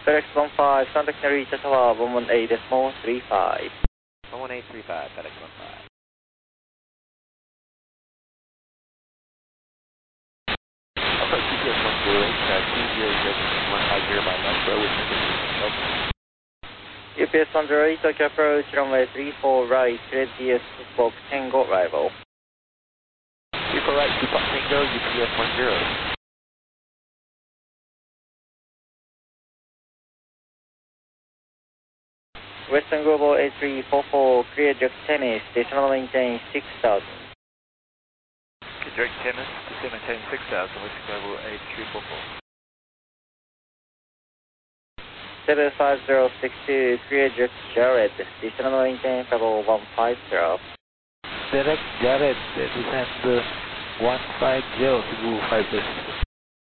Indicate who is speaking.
Speaker 1: FedEx 15, contact Narita Tower 118.35.
Speaker 2: 11835, FedEx 15.
Speaker 3: Approach GPS 108, 200, 150 by Metro with
Speaker 1: UPS 108, Tokyo approach, runway 34 right, radius Box Tango arrival.
Speaker 3: 34 right, Box Tango, UPS 10.
Speaker 1: Western Global A344, clear direct tennis, station maintain 6000.
Speaker 3: Direct tennis, descend maintain 6000, Western Global A344.
Speaker 1: 75062, clear direct Jared, station maintain level 150.
Speaker 2: Direct Jared, descend 150 to 50.